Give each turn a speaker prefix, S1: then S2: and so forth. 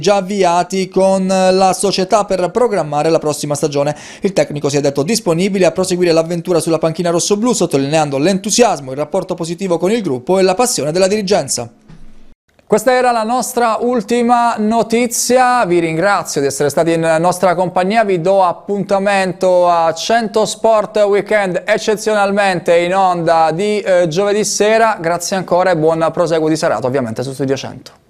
S1: già avviati con la società per programmare la prossima stagione. Il tecnico si è detto disponibile a proseguire l'avventura sulla panchina rossoblù, sottolineando l'entusiasmo, il rapporto positivo con il gruppo e la passione della dirigenza. Questa era la nostra ultima notizia, vi ringrazio di essere stati in nostra compagnia, vi do appuntamento a 100 Sport Weekend eccezionalmente in onda di giovedì sera, grazie ancora e buon proseguo di serata ovviamente su Studio 100.